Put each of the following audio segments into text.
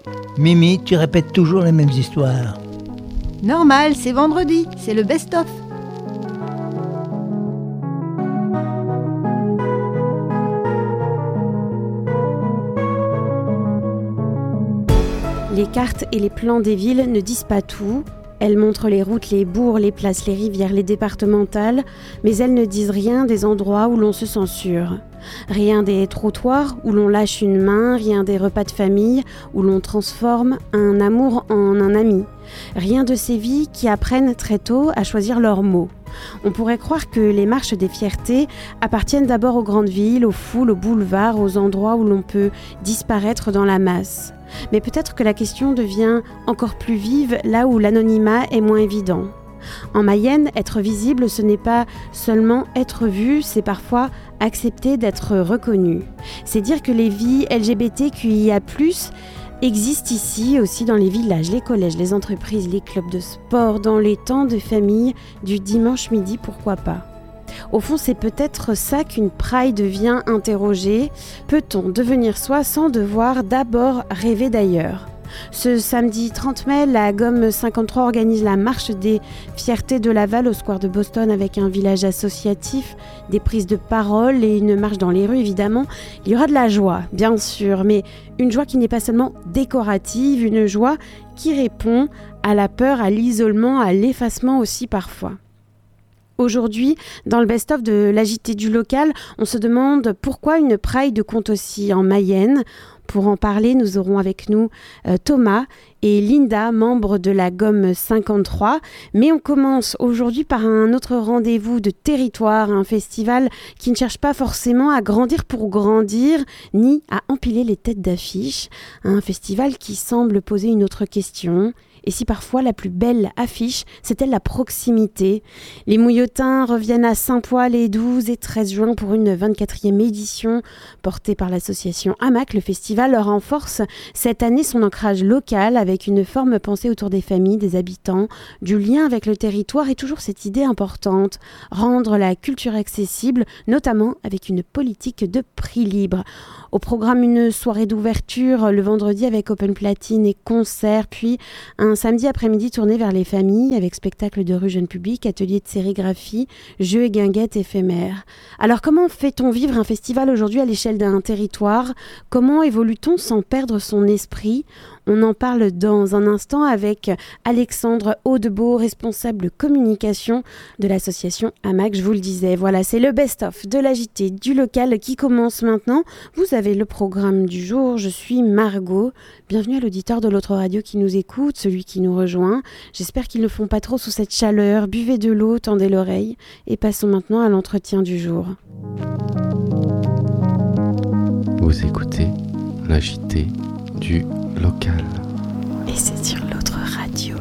Mimi, tu répètes toujours les mêmes histoires. Normal, c'est vendredi, c'est le best-of. Les cartes et les plans des villes ne disent pas tout. Elles montrent les routes, les bourgs, les places, les rivières, les départementales, mais elles ne disent rien des endroits où l'on se censure. Rien des trottoirs où l'on lâche une main, rien des repas de famille où l'on transforme un amour en un ami. Rien de ces vies qui apprennent très tôt à choisir leurs mots. On pourrait croire que les marches des fiertés appartiennent d'abord aux grandes villes, aux foules, aux boulevards, aux endroits où l'on peut disparaître dans la masse. Mais peut-être que la question devient encore plus vive là où l'anonymat est moins évident. En Mayenne, être visible, ce n'est pas seulement être vu, c'est parfois accepter d'être reconnu. C'est dire que les vies LGBTQIA+, existent ici aussi dans les villages, les collèges, les entreprises, les clubs de sport, dans les temps de famille du dimanche midi, pourquoi pas. Au fond, c'est peut-être ça qu'une Pride vient interroger. Peut-on devenir soi sans devoir d'abord rêver d'ailleurs ? Ce samedi 30 mai, la Gomme 53 organise la marche des fiertés de Laval au square de Boston avec un village associatif, des prises de parole et une marche dans les rues évidemment. Il y aura de la joie, bien sûr, mais une joie qui n'est pas seulement décorative, une joie qui répond à la peur, à l'isolement, à l'effacement aussi parfois. Aujourd'hui, dans le best-of de l'agité du local, on se demande pourquoi une Pride compte aussi en Mayenne. Pour en parler, nous aurons avec nous Thomas et Linda, membres de la Gomme 53. Mais on commence aujourd'hui par un autre rendez-vous de territoire, un festival qui ne cherche pas forcément à grandir pour grandir, ni à empiler les têtes d'affiche. Un festival qui semble poser une autre question. Et si parfois la plus belle affiche, c'est-elle la proximité ? Les Mouillotins reviennent à Saint-Pois les 12 et 13 juin pour une 24e édition portée par l'association AMAC. Le festival renforce cette année son ancrage local avec une forme pensée autour des familles, des habitants, du lien avec le territoire et toujours cette idée importante, rendre la culture accessible, notamment avec une politique de prix libre. Au programme, une soirée d'ouverture le vendredi avec Open Platine et concerts, puis un samedi après-midi tourné vers les familles avec spectacle de rue jeune public, atelier de sérigraphie, jeux et guinguettes éphémères. Alors comment fait-on vivre un festival aujourd'hui à l'échelle d'un territoire ? Comment évolue-t-on sans perdre son esprit ? On en parle dans un instant avec Alexandre Audebeau, responsable communication de l'association AMAC. Je vous le disais, voilà, c'est le best-of de l'agité du local qui commence maintenant. Vous avez le programme du jour, je suis Margot. Bienvenue à l'auditeur de l'autre radio qui nous écoute, celui qui nous rejoint. J'espère qu'ils ne font pas trop sous cette chaleur. Buvez de l'eau, tendez l'oreille et passons maintenant à l'entretien du jour. Vous écoutez l'agité du local. Et c'est sur l'autre radio.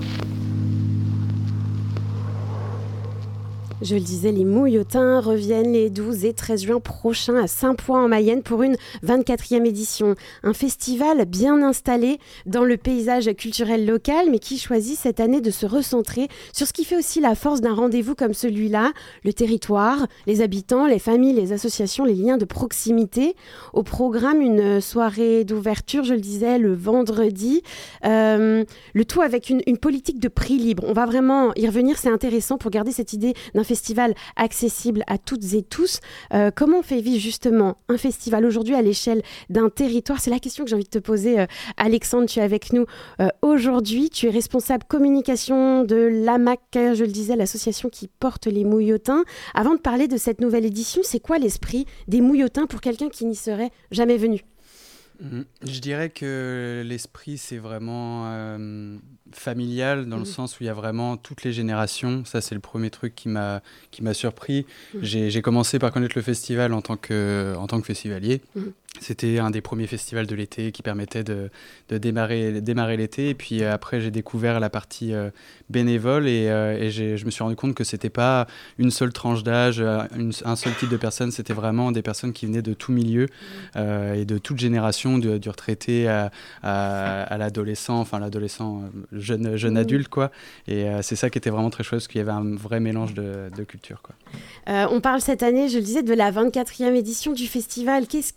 Je le disais, les Mouillotins reviennent les 12 et 13 juin prochains à Saint-Pois en Mayenne pour une 24e édition. Un festival bien installé dans le paysage culturel local, mais qui choisit cette année de se recentrer sur ce qui fait aussi la force d'un rendez-vous comme celui-là, le territoire, les habitants, les familles, les associations, les liens de proximité. Au programme, une soirée d'ouverture, je le disais, le vendredi. Le tout avec une politique de prix libre. On va vraiment y revenir, c'est intéressant pour garder cette idée d'un festival accessible à toutes et tous. Comment on fait vivre justement un festival aujourd'hui à l'échelle d'un territoire ? C'est la question que j'ai envie de te poser. Alexandre, tu es avec nous aujourd'hui. Tu es responsable communication de l'AMAC, je le disais, l'association qui porte les Mouillotins. Avant de parler de cette nouvelle édition, c'est quoi l'esprit des Mouillotins pour quelqu'un qui n'y serait jamais venu ? Je dirais que l'esprit, c'est vraiment familial dans le sens où il y a vraiment toutes les générations. Ça, c'est le premier truc qui m'a surpris. J'ai commencé par connaître le festival en tant que festivalier. C'était un des premiers festivals de l'été qui permettait de démarrer l'été. Et puis après, j'ai découvert la partie bénévole et je me suis rendu compte que c'était pas une seule tranche d'âge, un seul type de personnes. C'était vraiment des personnes qui venaient de tout milieu et de toute génération, du retraité à l'adolescent, enfin l'adolescent, jeune adulte, quoi. Et c'est ça qui était vraiment très chouette parce qu'il y avait un vrai mélange de cultures, quoi. On parle cette année, je le disais, de la 24e édition du festival. Qu'est-ce qui fait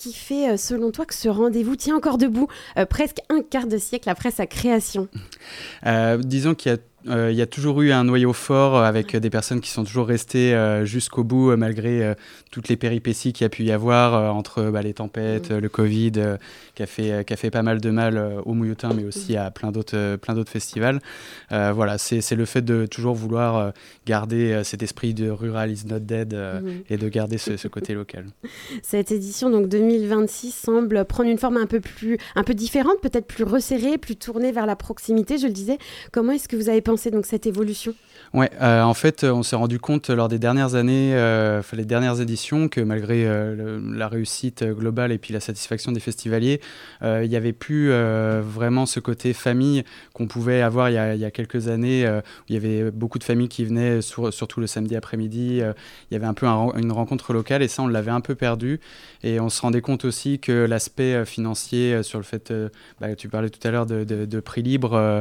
fait, selon toi, que ce rendez-vous tient encore debout presque un quart de siècle après sa création? Disons qu'il y a toujours eu un noyau fort avec des personnes qui sont toujours restées jusqu'au bout malgré toutes les péripéties qu'il y a pu y avoir entre les tempêtes, le Covid qui a fait pas mal de mal au Mouillotin mais aussi à plein d'autres festivals. Voilà, c'est le fait de toujours vouloir garder cet esprit de rural is not dead et de garder ce côté local. Cette édition donc 2026 semble prendre une forme un peu différente, peut-être plus resserrée, plus tournée vers la proximité, je le disais. Comment est-ce que vous avez pensé donc cette évolution? Ouais, en fait, on s'est rendu compte lors des dernières années, les dernières éditions, que malgré la réussite globale et puis la satisfaction des festivaliers, il n'y avait plus vraiment ce côté famille qu'on pouvait avoir il y a quelques années, où il y avait beaucoup de familles qui venaient, surtout le samedi après-midi. Il y avait un peu une rencontre locale et ça, on l'avait un peu perdu. Et on se rendait compte aussi que l'aspect financier sur le fait, tu parlais tout à l'heure de prix libre,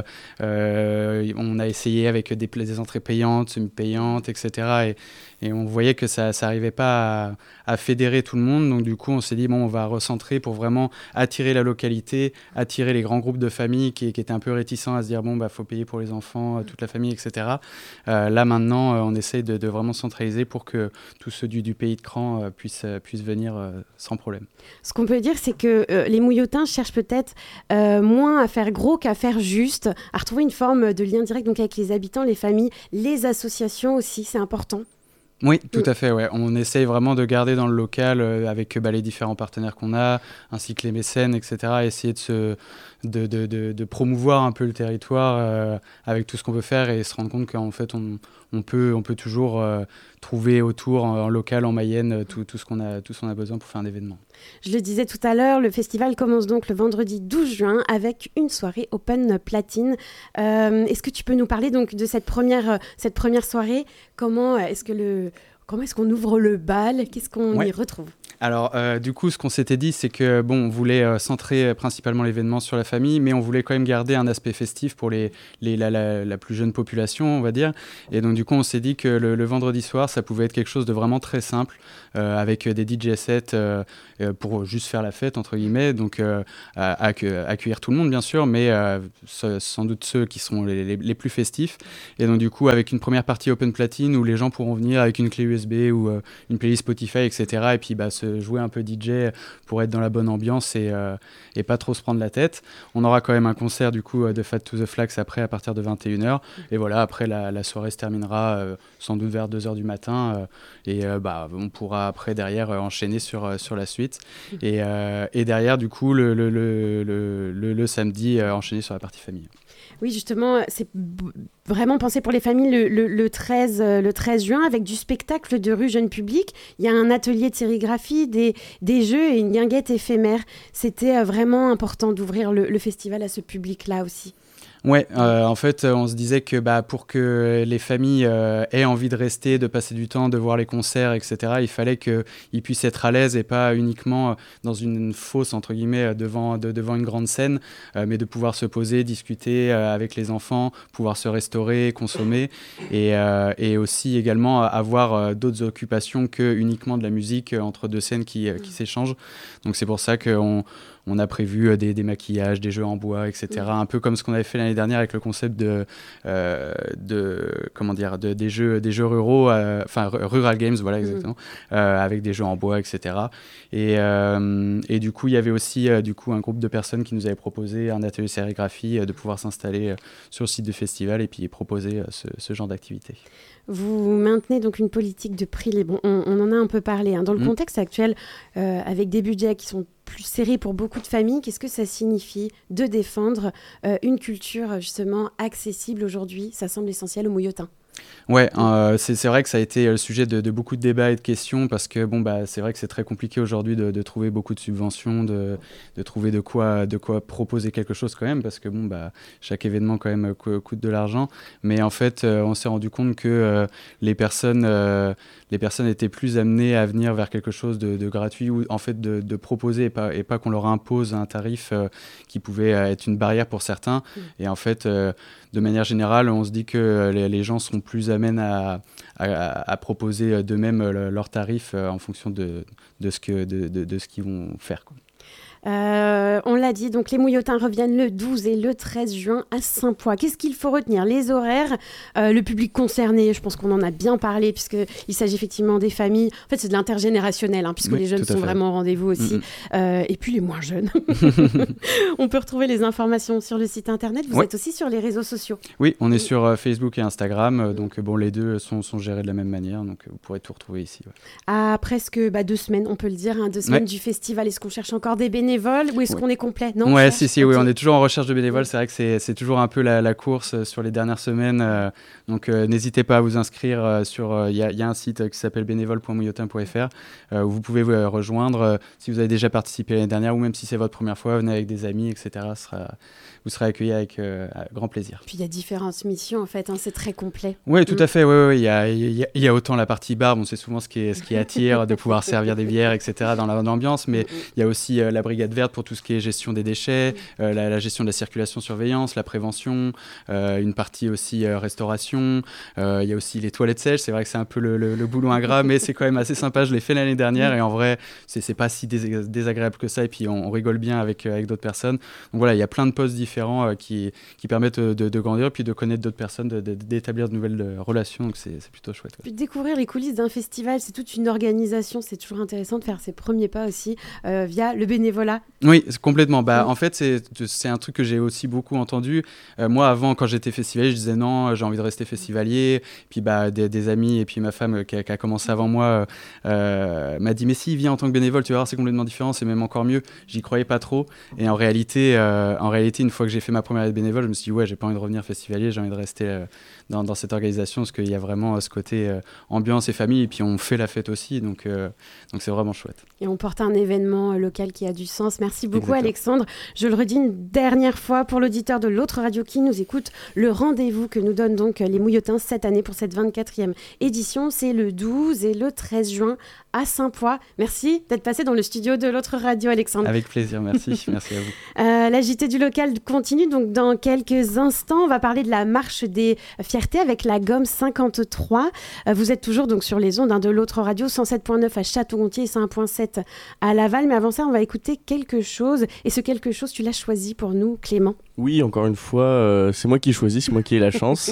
on a essayé avec des entrées payantes, semi-payantes, etc. Et on voyait que ça n'arrivait pas à fédérer tout le monde. Donc du coup, on s'est dit, bon, on va recentrer pour vraiment attirer la localité, attirer les grands groupes de familles qui étaient un peu réticents à se dire, bon, faut payer pour les enfants, toute la famille, etc. Là, maintenant, on essaye de vraiment centraliser pour que tous ceux du pays de Cran puissent venir sans problème. Ce qu'on peut dire, c'est que les Mouillotins cherchent peut-être moins à faire gros qu'à faire juste, à retrouver une forme de lien direct donc, avec les habitants, les familles, les associations aussi, c'est important. Oui, tout à fait. Ouais. On essaye vraiment de garder dans le local avec les différents partenaires qu'on a, ainsi que les mécènes, etc. Essayer de promouvoir un peu le territoire avec tout ce qu'on peut faire et se rendre compte qu'en fait, on peut toujours trouver autour, en local, en Mayenne, tout ce qu'on a besoin pour faire un événement. Je le disais tout à l'heure, le festival commence donc le vendredi 12 juin avec une soirée Open Platine. Est-ce que tu peux nous parler donc de cette première soirée? Comment est-ce qu'on ouvre le bal? Qu'est-ce qu'on y retrouve? Alors, du coup, ce qu'on s'était dit, c'est que on voulait centrer principalement l'événement sur la famille, mais on voulait quand même garder un aspect festif pour la plus jeune population, on va dire. Et donc, du coup, on s'est dit que le vendredi soir, ça pouvait être quelque chose de vraiment très simple, avec des DJ sets pour juste faire la fête, entre guillemets. Donc, accueillir tout le monde, bien sûr, mais sans doute ceux qui seront les plus festifs. Et donc, du coup, avec une première partie Open Platine où les gens pourront venir avec une clé USB ou une playlist Spotify, etc. Et puis, se jouer un peu DJ pour être dans la bonne ambiance et pas trop se prendre la tête. On aura quand même un concert du coup de Fat to the Flax après à partir de 21h et voilà, après la soirée se terminera sans doute vers 2h du matin et on pourra après derrière enchaîner sur la suite et derrière du coup le samedi enchaîner sur la partie famille. Oui, justement, c'est vraiment pensé pour les familles le 13 juin avec du spectacle de rue jeune public. Il y a un atelier de sérigraphie, des jeux et une guinguette éphémère. C'était vraiment important d'ouvrir le festival à ce public-là aussi. Ouais, en fait, on se disait que pour que les familles aient envie de rester, de passer du temps, de voir les concerts, etc., il fallait qu'ils puissent être à l'aise et pas uniquement dans une fosse, entre guillemets, devant une grande scène, mais de pouvoir se poser, discuter avec les enfants, pouvoir se restaurer, consommer, et aussi également avoir d'autres occupations que uniquement de la musique entre deux scènes qui s'échangent. Donc c'est pour ça qu'on a prévu des maquillages, des jeux en bois, etc. Un peu comme ce qu'on avait fait l'année dernière avec le concept des jeux ruraux, Rural Games, voilà exactement, avec des jeux en bois, etc. Et du coup, il y avait aussi un groupe de personnes qui nous avaient proposé un atelier de sérigraphie, de pouvoir s'installer sur le site du festival et puis proposer ce genre d'activité. Vous maintenez donc une politique de prix libre. On en a un peu parlé. Dans le contexte actuel, avec des budgets qui sont plus serrés pour beaucoup de familles, qu'est-ce que ça signifie de défendre une culture justement accessible aujourd'hui? Ça semble essentiel aux Mouillotins. Ouais, c'est vrai que ça a été le sujet de beaucoup de débats et de questions parce que c'est vrai que c'est très compliqué aujourd'hui de trouver beaucoup de subventions, de trouver de quoi proposer quelque chose quand même parce que chaque événement quand même coûte de l'argent. Mais en fait, on s'est rendu compte que les personnes étaient plus amenées à venir vers quelque chose de gratuit ou en fait de proposer et pas qu'on leur impose un tarif qui pouvait être une barrière pour certains. Et en fait, de manière générale, on se dit que les gens seront plus amènes à proposer d'eux-mêmes leurs tarifs en fonction de ce qu'ils vont faire, quoi. On l'a dit, donc les Mouillotins reviennent le 12 et le 13 juin à Saint-Pois. Qu'est-ce qu'il faut retenir? Les horaires, le public concerné, je pense qu'on en a bien parlé, puisqu'il s'agit effectivement des familles. En fait, c'est de l'intergénérationnel, puisque les jeunes sont vraiment au rendez-vous aussi. Et puis les moins jeunes. On peut retrouver les informations sur le site internet. Vous êtes aussi sur les réseaux sociaux. Oui, on est sur Facebook et Instagram. Donc, les deux sont gérés de la même manière. Donc, vous pourrez tout retrouver ici. Ouais. À presque 2 semaines, on peut le dire, 2 semaines du festival. Est-ce qu'on cherche encore des bénévoles ou est-ce qu'on est complet? Non, oui, on est toujours en recherche de bénévoles. C'est vrai que c'est toujours un peu la course sur les dernières semaines. Donc, n'hésitez pas à vous inscrire sur... Il y a un site qui s'appelle bénévole.mouillotin.fr où vous pouvez vous rejoindre si vous avez déjà participé l'année dernière ou même si c'est votre première fois, venez avec des amis, etc. Vous serez accueillis avec grand plaisir. Puis il y a différentes missions en fait, c'est très complet. Oui, tout à fait. Il y a autant la partie bar, c'est souvent ce qui attire, de pouvoir servir des bières, etc. dans l'ambiance, mais il y a aussi la brigade verte pour tout ce qui est gestion des déchets, la gestion de la circulation, surveillance, la prévention, une partie aussi restauration. Il y a aussi les toilettes sèches. C'est vrai que c'est un peu le boulot ingrat, mais c'est quand même assez sympa. Je l'ai fait l'année dernière et en vrai, c'est pas si désagréable que ça. Et puis on rigole bien avec d'autres personnes. Donc voilà, il y a plein de postes différents qui permettent de grandir, puis de connaître d'autres personnes, d'établir de nouvelles relations. Donc c'est plutôt chouette. Ouais. Puis de découvrir les coulisses d'un festival, c'est toute une organisation. C'est toujours intéressant de faire ses premiers pas aussi via le bénévolat. Oui, complètement. En fait, c'est un truc que j'ai aussi beaucoup entendu. Moi, avant, quand j'étais festivalier, je disais non, j'ai envie de rester festivalier. Puis des amis et puis ma femme qui a commencé avant moi m'a dit mais si, viens en tant que bénévole, tu vas voir, c'est complètement différent, c'est même encore mieux. J'y croyais pas trop. Et en réalité, une fois que j'ai fait ma première année de bénévole, je me suis dit j'ai pas envie de revenir festivalier, j'ai envie de rester dans cette organisation parce qu'il y a vraiment ce côté ambiance et famille. Et puis on fait la fête aussi, donc c'est vraiment chouette. Et on porte un événement local qui a du sens. Merci beaucoup. Exactement. Alexandre. Je le redis une dernière fois pour l'auditeur de l'autre radio qui nous écoute, le rendez-vous que nous donnent donc les Mouillotins cette année pour cette 24e édition, c'est le 12 et le 13 juin à Saint-Pois. Merci d'être passé dans le studio de l'autre radio, Alexandre. Avec plaisir, merci. Merci à vous. La JT du local continue donc dans quelques instants. On va parler de la marche des fiertés avec la gomme 53. Vous êtes toujours donc sur les ondes de l'autre radio, 107.9 à Château-Gontier et 101.7 à Laval. Mais avant ça, on va écouter quelque chose. Et ce quelque chose, tu l'as choisi pour nous, Clément. Oui, encore une fois, c'est moi qui ai choisi, c'est moi qui ai la chance.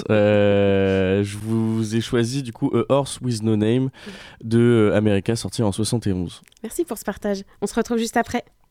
Je vous ai choisi du coup A Horse With No Name de America, sorti en 71. Merci pour ce partage. On se retrouve juste après.